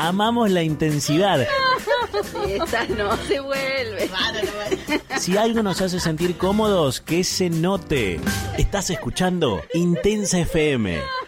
amamos la intensidad. Esa no se vuelve. Si algo nos hace sentir cómodos, que se note. Estás escuchando Intensa FM.